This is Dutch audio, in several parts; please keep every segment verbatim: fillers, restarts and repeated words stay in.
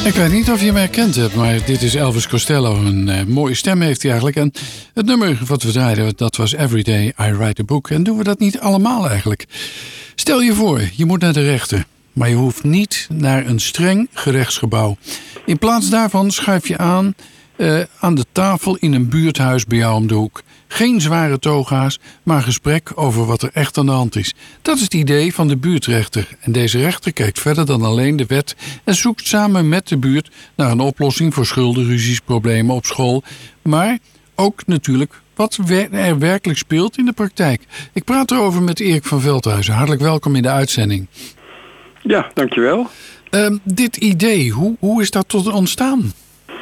Ik weet niet of je hem herkend hebt, maar dit is Elvis Costello. Een uh, mooie stem heeft hij eigenlijk. En het nummer wat we draaiden, dat was Everyday I Write a Book. En doen we dat niet allemaal eigenlijk? Stel je voor, je moet naar de rechter. Maar je hoeft niet naar een streng gerechtsgebouw. In plaats daarvan schuif je aan uh, aan de tafel in een buurthuis bij jou om de hoek. Geen zware toga's, maar gesprek over wat er echt aan de hand is. Dat is het idee van de buurtrechter. En deze rechter kijkt verder dan alleen de wet en zoekt samen met de buurt naar een oplossing voor schuldenruzies, problemen op school. Maar ook natuurlijk wat er werkelijk speelt in de praktijk. Ik praat erover met Erik van Veldhuizen. Hartelijk welkom in de uitzending. Ja, dankjewel. Uh, dit idee, hoe, hoe is dat tot ontstaan?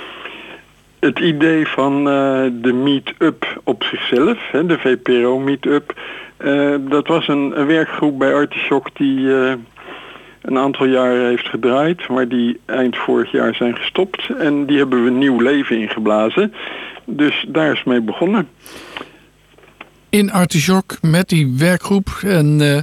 Het idee van uh, de meet-up op zichzelf, hè, de V P R O meet-up, uh, dat was een, een werkgroep bij Artisjok die uh, een aantal jaren heeft gedraaid, maar die eind vorig jaar zijn gestopt. En die hebben we nieuw leven ingeblazen. Dus daar is mee begonnen. In Artisjok met die werkgroep en uh,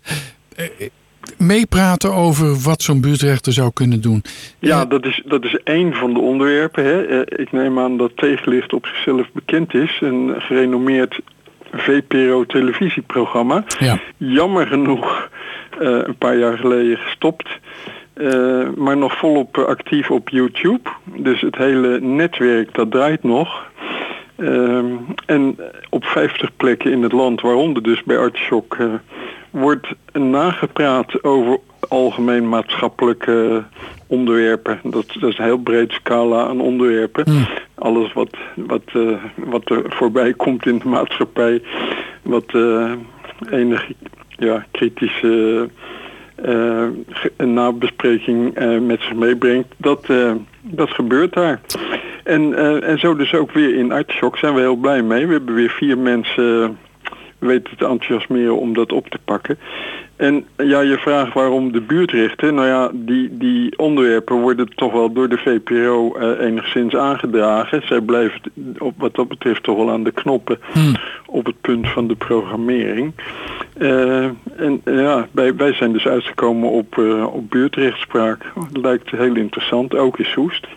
meepraten over wat zo'n buurtrechter zou kunnen doen. Ja, dat is, dat is één van de onderwerpen. Hè. Ik neem aan dat Tegenlicht op zichzelf bekend is. Een gerenommeerd V P R O televisieprogramma. Ja. Jammer genoeg uh, een paar jaar geleden gestopt. Uh, maar nog volop actief op YouTube. Dus het hele netwerk dat draait nog. Uh, en op vijftig plekken in het land, waaronder dus bij Artisjok, uh, wordt nagepraat over algemeen maatschappelijke onderwerpen. Dat, dat is een heel breed scala aan onderwerpen. Mm. Alles wat, wat, uh, wat er voorbij komt in de maatschappij, wat uh, enige ja, kritische uh, nabespreking uh, met zich meebrengt, dat, uh, dat gebeurt daar. En, uh, en zo dus ook weer in Artisjok zijn we heel blij mee. We hebben weer vier mensen weten te enthousiasmeren om dat op te pakken. En ja, je vraagt waarom de buurtrechter. Nou ja, die, die onderwerpen worden toch wel door de V P R O uh, enigszins aangedragen. Zij blijven op, wat dat betreft toch wel aan de knoppen hmm. op het punt van de programmering. Uh, en uh, ja, wij, wij zijn dus uitgekomen op, uh, op buurtrechtspraak. Dat lijkt heel interessant, ook in Soest.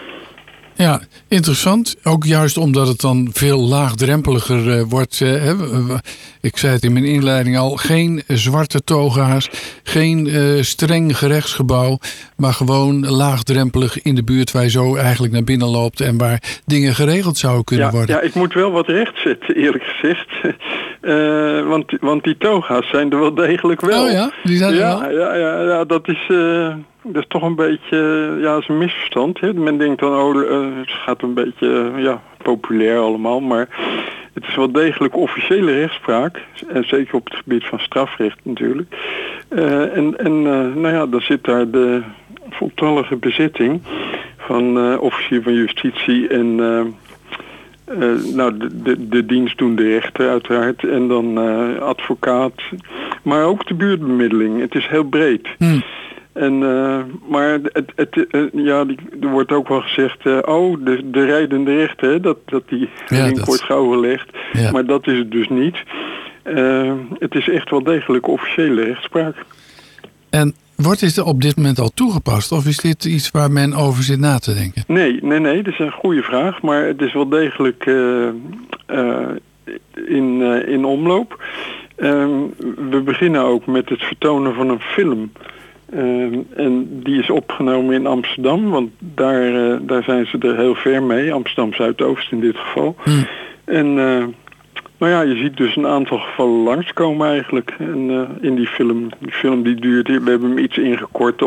Ja, interessant. Ook juist omdat het dan veel laagdrempeliger uh, wordt. Uh, ik zei het in mijn inleiding al. Geen zwarte toga's. Geen uh, streng gerechtsgebouw. Maar gewoon laagdrempelig in de buurt waar je zo eigenlijk naar binnen loopt. En waar dingen geregeld zouden kunnen ja, worden. Ja, ik moet wel wat rechtzetten eerlijk gezegd. Uh, want, want die toga's zijn er wel degelijk wel. Oh ja? Die zijn er ja, wel? Ja, ja, ja, dat is... Uh... Dat is toch een beetje, ja, dat is een misverstand. Hè? Men denkt dan, oh, uh, het gaat een beetje, uh, ja, populair allemaal. Maar het is wel degelijk officiële rechtspraak. En zeker op het gebied van strafrecht natuurlijk. Uh, en en uh, nou ja, dan zit daar de voltallige bezitting van uh, officier van justitie en uh, uh, nou, de, de, de dienstdoende rechter uiteraard. En dan uh, advocaat. Maar ook de buurtbemiddeling. Het is heel breed. Hmm. En, uh, maar het, het, uh, ja, die, er wordt ook wel gezegd, uh, oh, de, de rijdende rechter, hè, dat, dat die ja, link dat... wordt gauw gelegd. Ja. Maar dat is het dus niet. Uh, het is echt wel degelijk officiële rechtspraak. En wordt dit op dit moment al toegepast? Of is dit iets waar men over zit na te denken? Nee, nee, nee, dat is een goede vraag. Maar het is wel degelijk uh, uh, in, uh, in omloop. Uh, we beginnen ook met het vertonen van een film. Uh, en die is opgenomen in Amsterdam, want daar, uh, daar zijn ze er heel ver mee. Amsterdam Zuidoost in dit geval. Hmm. En uh, nou ja, je ziet dus een aantal gevallen langskomen eigenlijk. En uh, in die film, die film die duurt, we hebben hem iets ingekort